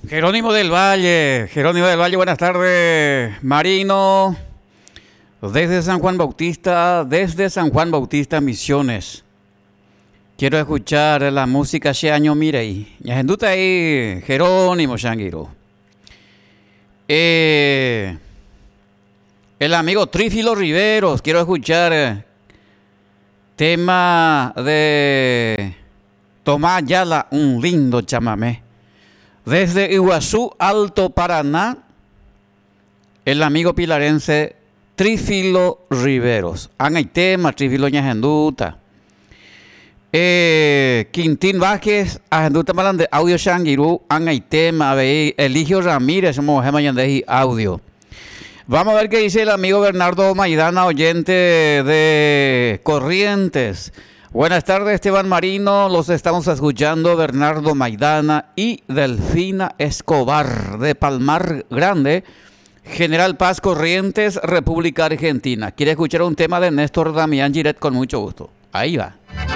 Jerónimo del Valle, buenas tardes. Marino, desde San Juan Bautista, Misiones. Quiero escuchar la música ese año, mirei. Yajenduta ahí, Jerónimo Shangiro. El amigo Trífilo Riveros, quiero escuchar tema de Tomás Yala, un lindo chamamé. Desde Iguazú, Alto Paraná, el amigo pilarense Trífilo Riveros. Hay tema, Trífilo Ñajenduta. Quintín Vázquez, Ajenduta Malande, Audio Shangirú, hay tema, Eligio Ramírez, somos de audio. Vamos a ver qué dice el amigo Bernardo Maidana, oyente de Corrientes. Buenas tardes, Esteban Marino, los estamos escuchando, Bernardo Maidana y Delfina Escobar de Palmar Grande, General Paz, Corrientes, República Argentina. Quiere escuchar un tema de Néstor Damián Giret con mucho gusto. Ahí va.